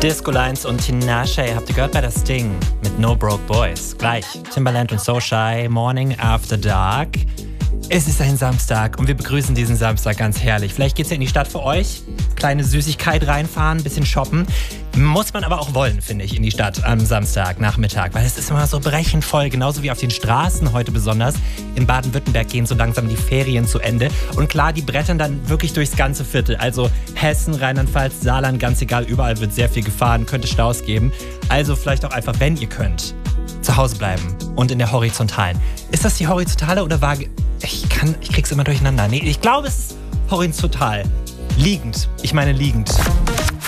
Disco Lines und Tinashe habt ihr gehört bei das Ding mit No Broke Boys. Gleich Timbaland und So Shy, Morning After Dark. Es ist ein Samstag und wir begrüßen diesen Samstag ganz herrlich. Vielleicht geht's ja in die Stadt für euch, kleine Süßigkeit reinfahren, ein bisschen shoppen. Muss man aber auch wollen, finde ich, in die Stadt am Samstagnachmittag, weil es ist immer so brechend voll, genauso wie auf den Straßen heute besonders. In Baden-Württemberg gehen so langsam die Ferien zu Ende und klar, die brettern dann wirklich durchs ganze Viertel. Also Hessen, Rheinland-Pfalz, Saarland, ganz egal, überall wird sehr viel gefahren, könnte Staus geben. Also vielleicht auch einfach, wenn ihr könnt, zu Hause bleiben und in der Horizontalen. Ist das die Horizontale oder Waage? Ich krieg's immer durcheinander. Nee, ich glaube, es ist horizontal. Liegend. Ich meine liegend.